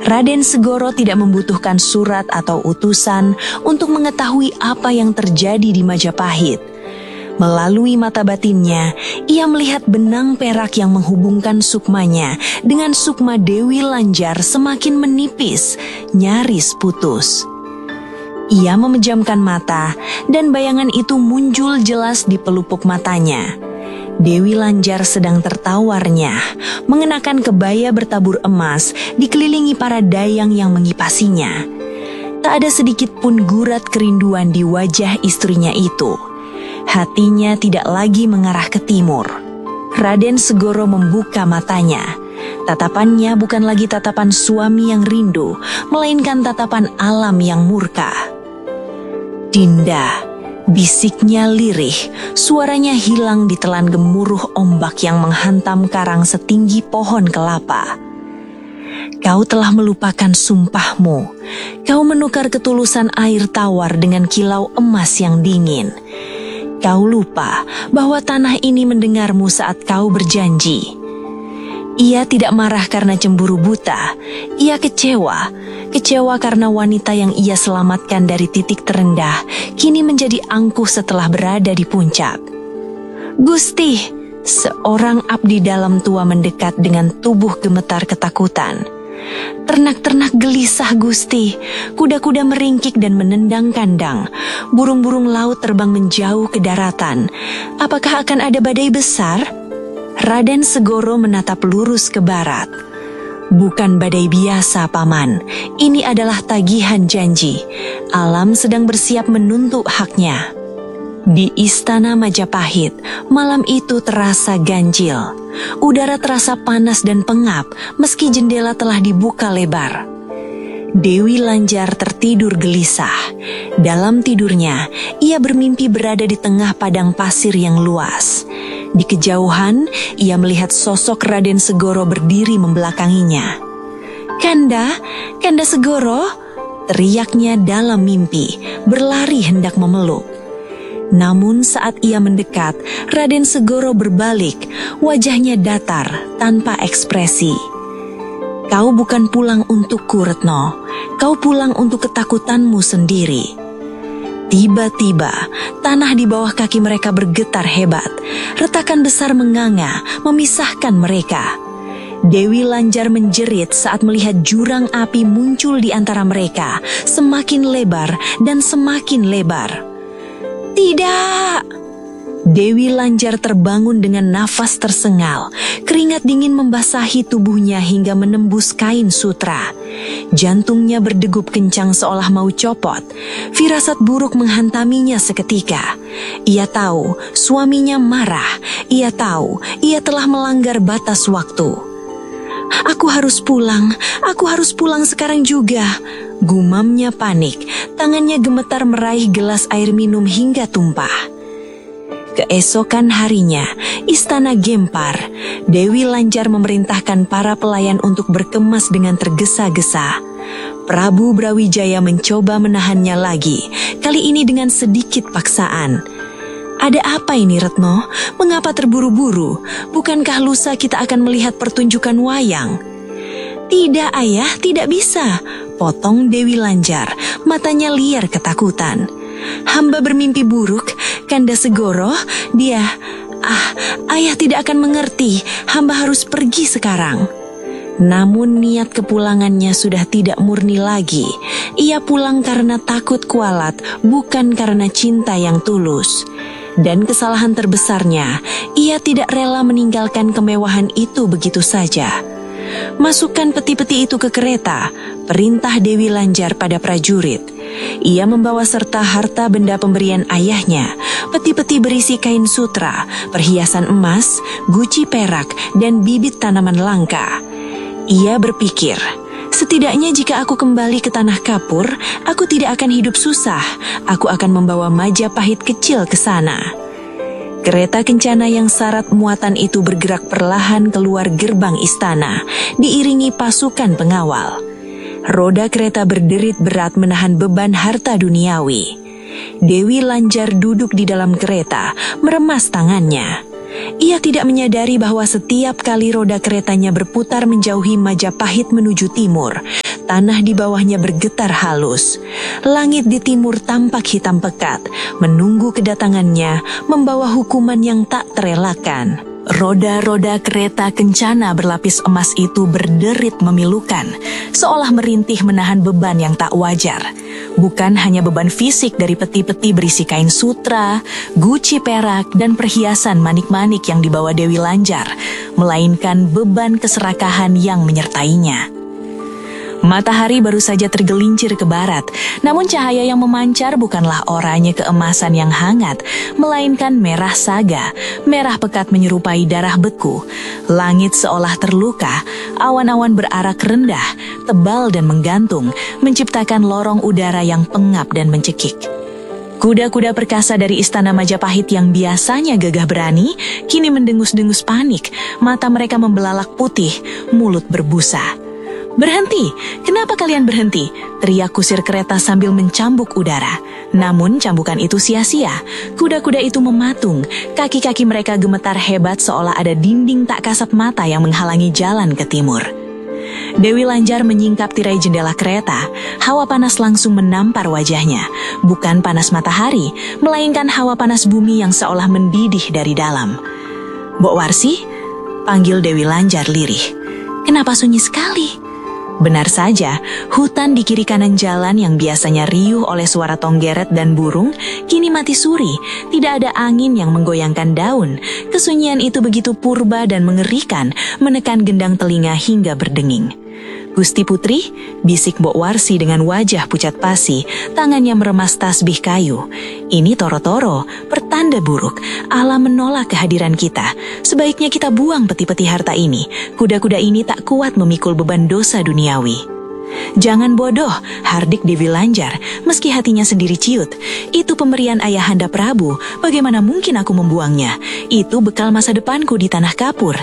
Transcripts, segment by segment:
Raden Segoro tidak membutuhkan surat atau utusan untuk mengetahui apa yang terjadi di Majapahit. Melalui mata batinnya, ia melihat benang perak yang menghubungkan sukmanya dengan sukma Dewi Lanjar semakin menipis, nyaris putus. Ia memejamkan mata dan bayangan itu muncul jelas di pelupuk matanya. Dewi Lanjar sedang tertawarnya, mengenakan kebaya bertabur emas, dikelilingi para dayang yang mengipasinya. Tak ada sedikit pun gurat kerinduan di wajah istrinya itu. Hatinya tidak lagi mengarah ke timur. Raden Segoro membuka matanya. Tatapannya bukan lagi tatapan suami yang rindu, melainkan tatapan alam yang murka. "Dinda," bisiknya lirih, suaranya hilang di telan gemuruh ombak yang menghantam karang setinggi pohon kelapa. "Kau telah melupakan sumpahmu. Kau menukar ketulusan air tawar dengan kilau emas yang dingin. Kau lupa bahwa tanah ini mendengarmu saat kau berjanji." Ia tidak marah karena cemburu buta. Ia kecewa karena wanita yang ia selamatkan dari titik terendah kini menjadi angkuh setelah berada di puncak. "Gusti," seorang abdi dalam tua mendekat dengan tubuh gemetar ketakutan. "Ternak-ternak gelisah, Gusti. Kuda-kuda meringkik dan menendang kandang. Burung-burung laut terbang menjauh ke daratan. Apakah akan ada badai besar?" Raden Segoro menatap lurus ke barat. "Bukan badai biasa, Paman. Ini adalah tagihan janji. Alam sedang bersiap menuntut haknya." Di istana Majapahit, malam itu terasa ganjil. Udara terasa panas dan pengap meski jendela telah dibuka lebar. Dewi Lanjar tertidur gelisah. Dalam tidurnya, ia bermimpi berada di tengah padang pasir yang luas. Di kejauhan, ia melihat sosok Raden Segoro berdiri membelakanginya. Kanda Segoro," teriaknya dalam mimpi, berlari hendak memeluk. Namun saat ia mendekat, Raden Segoro berbalik, wajahnya datar, tanpa ekspresi. "Kau bukan pulang untukku, Retno. Kau pulang untuk ketakutanmu sendiri." Tiba-tiba, tanah di bawah kaki mereka bergetar hebat. Retakan besar menganga, memisahkan mereka. Dewi Lanjar menjerit saat melihat jurang api muncul di antara mereka, semakin lebar dan semakin lebar. "Tidak!" Dewi Lanjar terbangun dengan nafas tersengal. Keringat dingin membasahi tubuhnya hingga menembus kain sutra. Jantungnya berdegup kencang seolah mau copot. Firasat buruk menghantaminya seketika. Ia tahu suaminya marah. Ia tahu ia telah melanggar batas waktu. Aku harus pulang sekarang juga," gumamnya panik. Tangannya gemetar meraih gelas air minum hingga tumpah. Keesokan harinya, istana gempar. Dewi Lanjar memerintahkan para pelayan untuk berkemas dengan tergesa-gesa. Prabu Brawijaya mencoba menahannya lagi, kali ini dengan sedikit paksaan. "Ada apa ini, Retno? Mengapa terburu-buru? Bukankah lusa kita akan melihat pertunjukan wayang?" "Tidak, Ayah, tidak bisa," potong Dewi Lanjar, matanya liar ketakutan. "Hamba bermimpi buruk, Kanda Segoro. Ayah tidak akan mengerti. Hamba harus pergi sekarang." Namun niat kepulangannya sudah tidak murni lagi. Ia pulang karena takut kualat, bukan karena cinta yang tulus. Dan kesalahan terbesarnya, ia tidak rela meninggalkan kemewahan itu begitu saja. "Masukkan peti-peti itu ke kereta," perintah Dewi Lanjar pada prajurit. Ia membawa serta harta benda pemberian ayahnya, peti-peti berisi kain sutra, perhiasan emas, guci perak, dan bibit tanaman langka. Ia berpikir, setidaknya jika aku kembali ke tanah kapur, aku tidak akan hidup susah. Aku akan membawa Majapahit kecil ke sana. Kereta kencana yang syarat muatan itu bergerak perlahan keluar gerbang istana, diiringi pasukan pengawal. Roda kereta berderit berat menahan beban harta duniawi. Dewi Lanjar duduk di dalam kereta, meremas tangannya. Ia tidak menyadari bahwa setiap kali roda keretanya berputar menjauhi Majapahit menuju timur, tanah di bawahnya bergetar halus. Langit di timur tampak hitam pekat, menunggu kedatangannya, membawa hukuman yang tak terelakkan. Roda-roda kereta kencana berlapis emas itu berderit memilukan, seolah merintih menahan beban yang tak wajar. Bukan hanya beban fisik dari peti-peti berisi kain sutra, guci perak, dan perhiasan manik-manik yang dibawa Dewi Lanjar, melainkan beban keserakahan yang menyertainya. Matahari baru saja tergelincir ke barat, namun cahaya yang memancar bukanlah oranye keemasan yang hangat, melainkan merah saga, merah pekat menyerupai darah beku. Langit seolah terluka, awan-awan berarak rendah, tebal dan menggantung, menciptakan lorong udara yang pengap dan mencekik. Kuda-kuda perkasa dari istana Majapahit yang biasanya gagah berani, kini mendengus-dengus panik, mata mereka membelalak putih, mulut berbusa. "Berhenti! Kenapa kalian berhenti?" teriak kusir kereta sambil mencambuk udara. Namun cambukan itu sia-sia. Kuda-kuda itu mematung, kaki-kaki mereka gemetar hebat seolah ada dinding tak kasat mata yang menghalangi jalan ke timur. Dewi Lanjar menyingkap tirai jendela kereta. Hawa panas langsung menampar wajahnya. Bukan panas matahari, melainkan hawa panas bumi yang seolah mendidih dari dalam. "Mbok Warsi?" panggil Dewi Lanjar lirih. "Kenapa sunyi sekali?" Benar saja, hutan di kiri kanan jalan yang biasanya riuh oleh suara tonggeret dan burung, kini mati suri, tidak ada angin yang menggoyangkan daun. Kesunyian itu begitu purba dan mengerikan, menekan gendang telinga hingga berdenging. "Gusti Putri," bisik Mbok Warsi dengan wajah pucat pasi, tangannya meremas tasbih kayu. "Ini toro-toro, pertanda buruk. Allah menolak kehadiran kita. Sebaiknya kita buang peti-peti harta ini. Kuda-kuda ini tak kuat memikul beban dosa duniawi." "Jangan bodoh," hardik Dewi Lanjar, meski hatinya sendiri ciut. "Itu pemberian Ayahanda Prabu, bagaimana mungkin aku membuangnya? Itu bekal masa depanku di tanah kapur."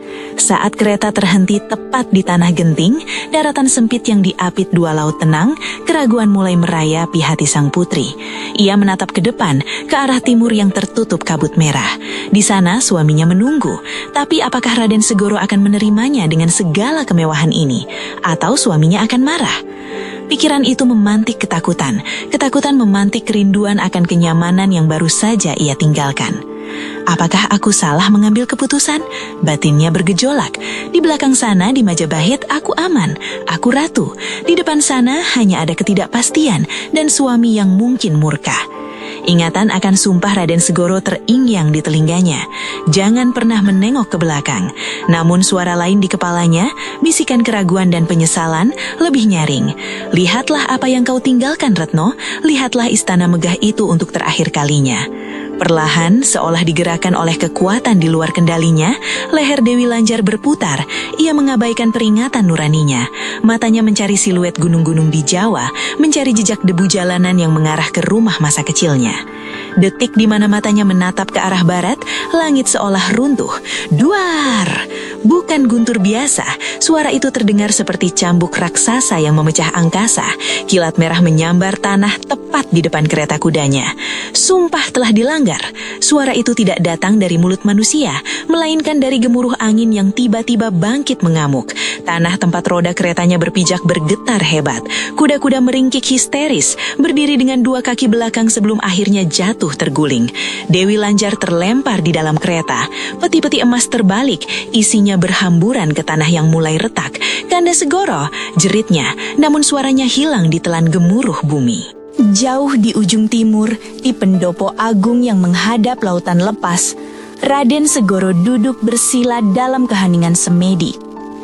Saat kereta terhenti tepat di tanah genting, daratan sempit yang diapit dua laut tenang, keraguan mulai merayapi hati sang putri. Ia menatap ke depan, ke arah timur yang tertutup kabut merah. Di sana suaminya menunggu, tapi apakah Raden Segoro akan menerimanya dengan segala kemewahan ini? Atau suaminya akan marah? Pikiran itu memantik ketakutan. Ketakutan memantik kerinduan akan kenyamanan yang baru saja ia tinggalkan. Apakah aku salah mengambil keputusan? Batinnya bergejolak. Di belakang sana di Majapahit aku aman, aku ratu. Di depan sana hanya ada ketidakpastian dan suami yang mungkin murka. Ingatan akan sumpah Raden Segoro teringyang di telinganya. Jangan pernah menengok ke belakang. Namun suara lain di kepalanya, bisikan keraguan dan penyesalan, lebih nyaring. "Lihatlah apa yang kau tinggalkan, Retno. Lihatlah istana megah itu untuk terakhir kalinya." Perlahan, seolah digerakkan oleh kekuatan di luar kendalinya, leher Dewi Lanjar berputar. Ia mengabaikan peringatan nuraninya. Matanya mencari siluet gunung-gunung di Jawa, mencari jejak debu jalanan yang mengarah ke rumah masa kecilnya. Detik di mana matanya menatap ke arah barat, langit seolah runtuh. Duar! Bukan guntur biasa, suara itu terdengar seperti cambuk raksasa yang memecah angkasa. Kilat merah menyambar tanah tepat di depan kereta kudanya. Sumpah telah dilanggar. Suara itu tidak datang dari mulut manusia, melainkan dari gemuruh angin yang tiba-tiba bangkit mengamuk. Tanah tempat roda keretanya berpijak bergetar hebat. Kuda-kuda meringkik histeris, berdiri dengan dua kaki belakang sebelum akhirnya jatuh terguling. Dewi Lanjar terlempar di dalam kereta. Peti-peti emas terbalik, isinya berhamburan ke tanah yang mulai retak. "Kanda Segoro!" jeritnya, namun suaranya hilang ditelan gemuruh bumi. Jauh di ujung timur, di pendopo agung yang menghadap lautan lepas, Raden Segoro duduk bersila dalam keheningan semedi.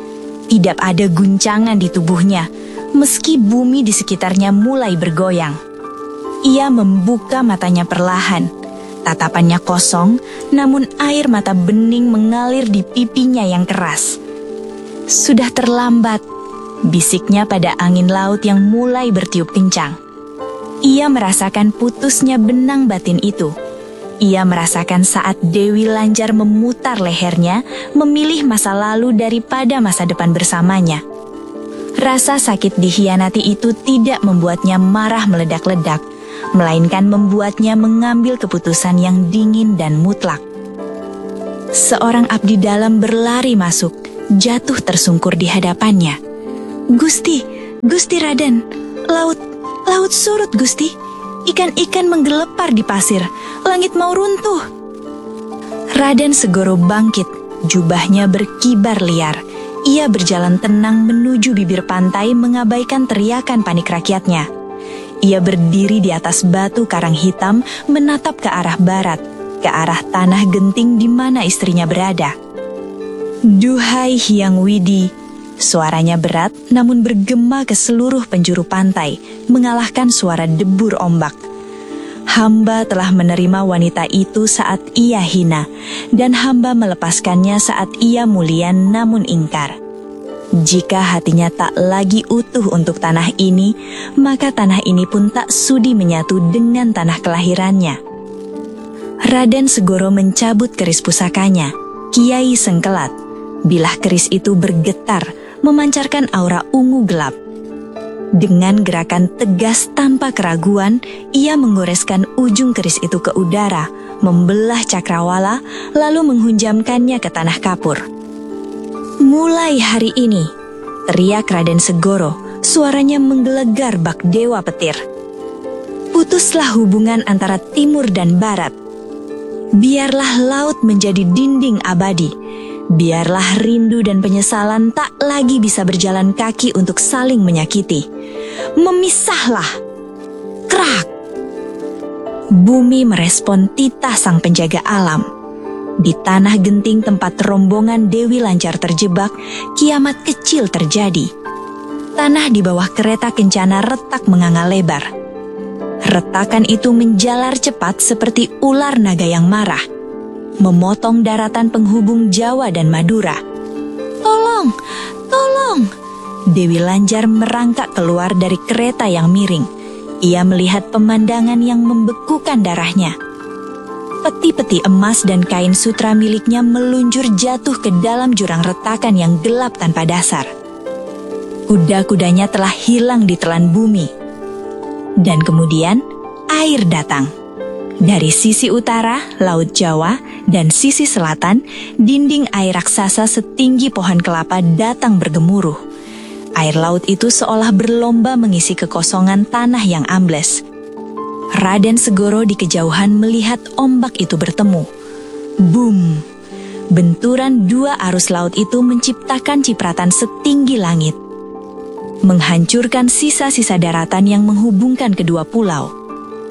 Tidak ada guncangan di tubuhnya, meski bumi di sekitarnya mulai bergoyang. Ia membuka matanya perlahan. Tatapannya kosong, namun air mata bening mengalir di pipinya yang keras. "Sudah terlambat," bisiknya pada angin laut yang mulai bertiup kencang. Ia merasakan putusnya benang batin itu. Ia merasakan saat Dewi Lanjar memutar lehernya, memilih masa lalu daripada masa depan bersamanya. Rasa sakit dikhianati itu tidak membuatnya marah meledak-ledak, melainkan membuatnya mengambil keputusan yang dingin dan mutlak. Seorang abdi dalam berlari masuk, jatuh tersungkur di hadapannya. "Gusti, Gusti Raden, laut surut, Gusti. Ikan-ikan menggelepar di pasir, langit mau runtuh. Raden Segoro bangkit, jubahnya berkibar liar. Ia berjalan tenang menuju bibir pantai mengabaikan teriakan panik rakyatnya. Ia berdiri di atas batu karang hitam menatap ke arah barat, ke arah tanah genting di mana istrinya berada. Duhai Hyang Widi, suaranya berat namun bergema ke seluruh penjuru pantai, mengalahkan suara debur ombak. Hamba telah menerima wanita itu saat ia hina, dan hamba melepaskannya saat ia mulia namun ingkar. Jika hatinya tak lagi utuh untuk tanah ini, maka tanah ini pun tak sudi menyatu dengan tanah kelahirannya. Raden Segoro mencabut keris pusakanya, Kiai Sengkelat. Bilah keris itu bergetar, memancarkan aura ungu gelap. Dengan gerakan tegas tanpa keraguan, ia menggoreskan ujung keris itu ke udara, membelah cakrawala, lalu menghunjamkannya ke tanah kapur. Mulai hari ini, teriak Raden Segoro, suaranya menggelegar bak dewa petir. Putuslah hubungan antara timur dan barat. Biarlah laut menjadi dinding abadi. Biarlah rindu dan penyesalan tak lagi bisa berjalan kaki untuk saling menyakiti. Memisahlah. Krak. Bumi merespon titah sang penjaga alam. Di tanah genting tempat rombongan Dewi Lancar terjebak, kiamat kecil terjadi. Tanah di bawah kereta kencana retak menganga lebar. Retakan itu menjalar cepat seperti ular naga yang marah, memotong daratan penghubung Jawa dan Madura. Tolong, tolong! Dewi Lanjar merangkak keluar dari kereta yang miring. Ia melihat pemandangan yang membekukan darahnya. Peti-peti emas dan kain sutra miliknya meluncur jatuh ke dalam jurang retakan yang gelap tanpa dasar. Kuda-kudanya telah hilang di telan bumi. Dan kemudian air datang. Dari sisi utara, Laut Jawa, dan sisi selatan, dinding air raksasa setinggi pohon kelapa datang bergemuruh. Air laut itu seolah berlomba mengisi kekosongan tanah yang ambles. Raden Segoro di kejauhan melihat ombak itu bertemu. Boom! Benturan dua arus laut itu menciptakan cipratan setinggi langit, menghancurkan sisa-sisa daratan yang menghubungkan kedua pulau.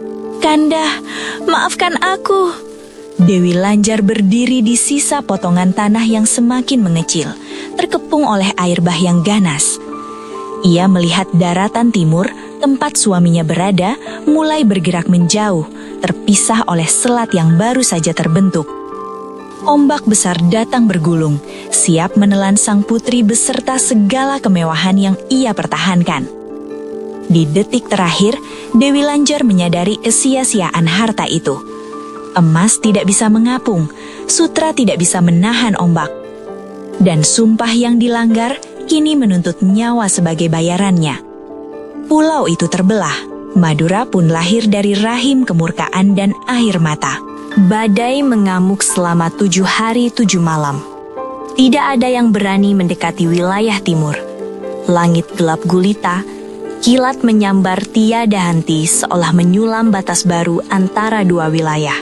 Kanda, maafkan aku. Dewi Lanjar berdiri di sisa potongan tanah yang semakin mengecil, terkepung oleh air bah yang ganas. Ia melihat daratan timur, tempat suaminya berada, mulai bergerak menjauh, terpisah oleh selat yang baru saja terbentuk. Ombak besar datang bergulung, siap menelan sang putri beserta segala kemewahan yang ia pertahankan. Di detik terakhir, Dewi Lanjar menyadari kesia-siaan harta itu. Emas tidak bisa mengapung, sutra tidak bisa menahan ombak. Dan sumpah yang dilanggar kini menuntut nyawa sebagai bayarannya. Pulau itu terbelah, Madura pun lahir dari rahim kemurkaan dan air mata. Badai mengamuk selama 7 hari 7 malam. Tidak ada yang berani mendekati wilayah timur. Langit gelap gulita, kilat menyambar tiada henti seolah menyulam batas baru antara dua wilayah.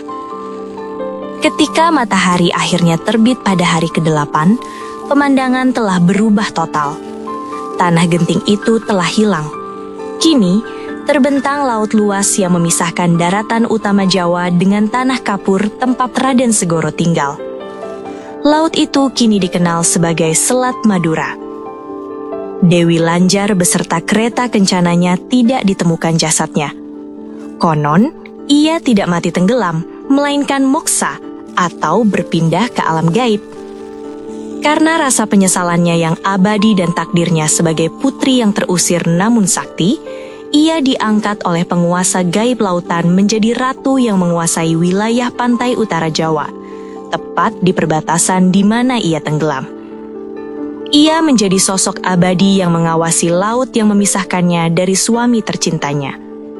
Ketika matahari akhirnya terbit pada hari ke-8, pemandangan telah berubah total. Tanah genting itu telah hilang. Kini, terbentang laut luas yang memisahkan daratan utama Jawa dengan tanah kapur tempat Raden Segoro tinggal. Laut itu kini dikenal sebagai Selat Madura. Dewi Lanjar beserta kereta kencananya tidak ditemukan jasadnya. Konon, ia tidak mati tenggelam, melainkan moksa atau berpindah ke alam gaib. Karena rasa penyesalannya yang abadi dan takdirnya sebagai putri yang terusir namun sakti, ia diangkat oleh penguasa gaib lautan menjadi ratu yang menguasai wilayah pantai utara Jawa, tepat di perbatasan di mana ia tenggelam. Ia menjadi sosok abadi yang mengawasi laut yang memisahkannya dari suami tercintanya.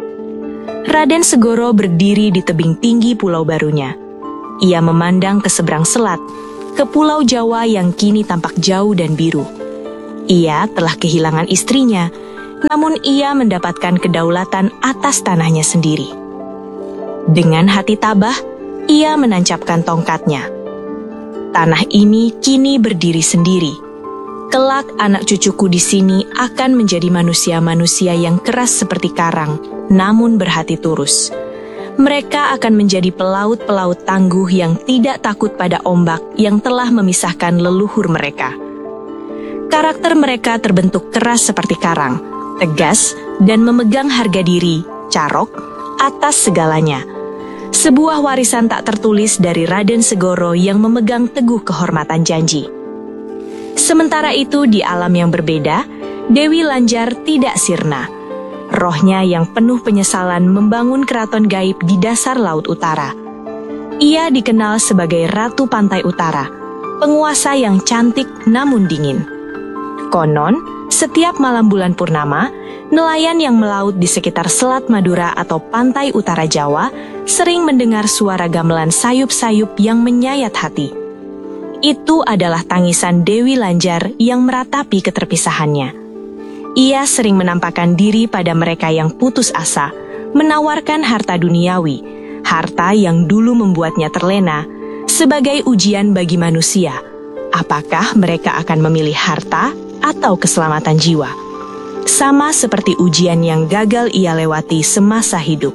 Raden Segoro berdiri di tebing tinggi pulau barunya. Ia memandang ke seberang selat, ke pulau Jawa yang kini tampak jauh dan biru. Ia telah kehilangan istrinya, namun ia mendapatkan kedaulatan atas tanahnya sendiri. Dengan hati tabah, ia menancapkan tongkatnya. Tanah ini kini berdiri sendiri. Kelak anak cucuku di sini akan menjadi manusia-manusia yang keras seperti karang, namun berhati turus. Mereka akan menjadi pelaut-pelaut tangguh yang tidak takut pada ombak yang telah memisahkan leluhur mereka. Karakter mereka terbentuk keras seperti karang, tegas, dan memegang harga diri, carok, atas segalanya. Sebuah warisan tak tertulis dari Raden Segoro yang memegang teguh kehormatan janji. Sementara itu di alam yang berbeda, Dewi Lanjar tidak sirna. Rohnya yang penuh penyesalan membangun keraton gaib di dasar Laut Utara. Ia dikenal sebagai Ratu Pantai Utara, penguasa yang cantik namun dingin. Konon, setiap malam bulan purnama, nelayan yang melaut di sekitar Selat Madura atau Pantai Utara Jawa sering mendengar suara gamelan sayup-sayup yang menyayat hati. Itu adalah tangisan Dewi Lanjar yang meratapi keterpisahannya. Ia sering menampakkan diri pada mereka yang putus asa, menawarkan harta duniawi, harta yang dulu membuatnya terlena, sebagai ujian bagi manusia. Apakah mereka akan memilih harta atau keselamatan jiwa? Sama seperti ujian yang gagal ia lewati semasa hidup.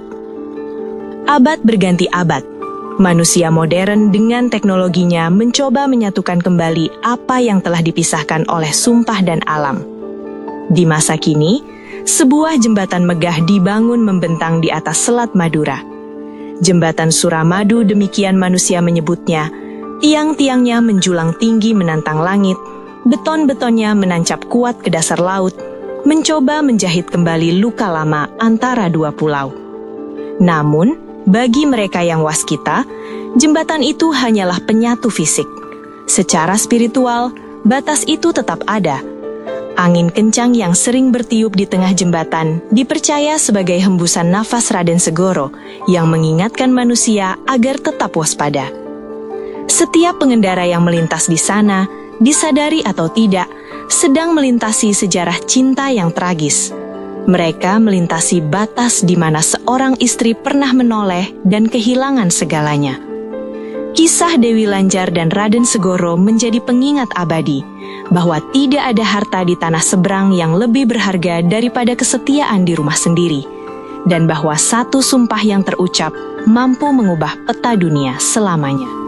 Abad berganti abad, manusia modern dengan teknologinya mencoba menyatukan kembali apa yang telah dipisahkan oleh sumpah dan alam. Di masa kini, sebuah jembatan megah dibangun membentang di atas Selat Madura. Jembatan Suramadu demikian manusia menyebutnya, tiang-tiangnya menjulang tinggi menantang langit, beton-betonnya menancap kuat ke dasar laut, mencoba menjahit kembali luka lama antara dua pulau. Namun, bagi mereka yang waskita, jembatan itu hanyalah penyatu fisik. Secara spiritual, batas itu tetap ada. Angin kencang yang sering bertiup di tengah jembatan dipercaya sebagai hembusan nafas Raden Segoro yang mengingatkan manusia agar tetap waspada. Setiap pengendara yang melintas di sana, disadari atau tidak, sedang melintasi sejarah cinta yang tragis. Mereka melintasi batas di mana seorang istri pernah menoleh dan kehilangan segalanya. Kisah Dewi Lanjar dan Raden Segoro menjadi pengingat abadi bahwa tidak ada harta di tanah seberang yang lebih berharga daripada kesetiaan di rumah sendiri, dan bahwa satu sumpah yang terucap mampu mengubah peta dunia selamanya.